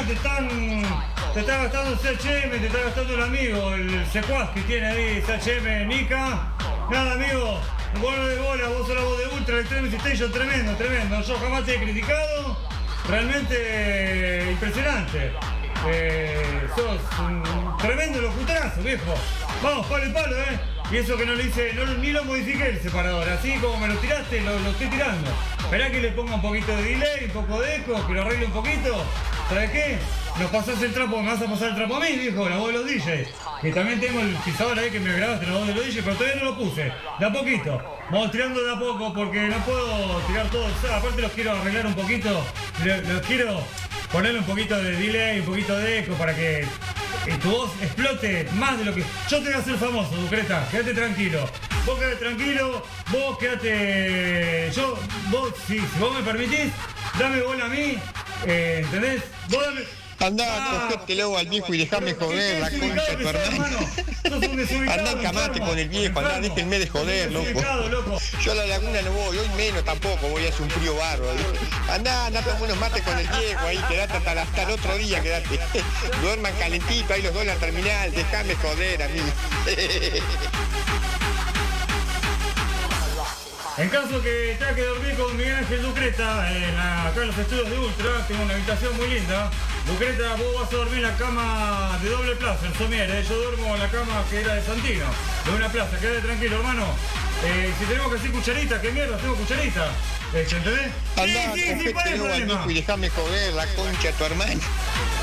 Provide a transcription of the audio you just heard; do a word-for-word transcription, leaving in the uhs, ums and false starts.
te están, te está gastando C H M, te está gastando un amigo, el secuaz que tiene ahí C H M Nika. Nada, amigo, vos no de bola, vos sos la voz de Ultra Extreme Station, tremendo, tremendo. Yo jamás te he criticado, realmente eh, impresionante. Eh, sos un tremendo locutorazo, viejo. Vamos, palo y palo, eh. Y eso que no le hice, no, ni lo modifiqué el separador, así como me lo tiraste, lo, lo estoy tirando. Esperá que le ponga un poquito de delay, un poco de eco, que lo arregle un poquito. ¿Sabes qué? Nos pasás el trapo, me vas a pasar el trapo a mí, viejo, la voz de los D Js. Que también tengo el pisador ahí que me grabaste la voz de los D Js, pero todavía no lo puse. De a poquito. Vamos tirando de a poco porque no puedo tirar todo. O sea, aparte los quiero arreglar un poquito. Los, los quiero ponerle un poquito de delay, un poquito de eco para que que tu voz explote más de lo que... Yo te voy a hacer famoso, Ducreta, quédate tranquilo. Vos quédate tranquilo, vos quédate... Yo, vos, si, si vos me permitís, dame bola a mí, eh, ¿entendés? Vos dame... Andá, Ah, cogete luego al viejo y dejame joder, la concha de tu hermano. Andá, encamate con el viejo, andá, déjenme de joder, loco. Yo a la laguna no voy, hoy menos tampoco, voy a hacer un frío barro. Andá, andá, toma unos mates con el viejo ahí, quedate hasta, hasta el otro día, quedate. Duerman calentito ahí los dos en la terminal, déjame joder a mí. En caso que tenga que dormir con Miguel Ángel Ducreta, en la, acá en los estudios de Ultra, tengo una habitación muy linda. Ducreta, vos vas a dormir en la cama de doble plaza, en Somier, ¿eh? Yo duermo en la cama que era de Santino, de una plaza, quédate tranquilo, hermano. Eh, si tenemos que hacer cucharita, ¿qué mierda? Tengo cucharita. Eh, ¿Entendés? Andá, sí, sí, sí, cogete luego al viejo y déjame joder, la concha de tu hermano.